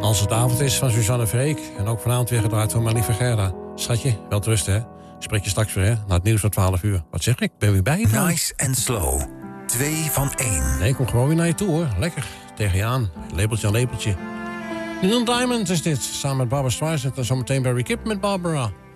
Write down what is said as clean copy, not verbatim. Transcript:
Als het avond is van Suzanne Freek. En ook vanavond weer gedraaid voor mijn lieve Gerda. Schatje, wel rusten, hè? Spreek je straks weer, hè? Na het nieuws van 12 uur. Wat zeg ik? Ben je weer bij je dan? Nice and slow. 2 van 1. Nee, kom gewoon weer naar je toe, hoor. Lekker. Tegen je aan. Lepeltje aan lepeltje. Neil Diamond is dit. Samen met Barbara Streisand. En zometeen Barry Kip met Barbara.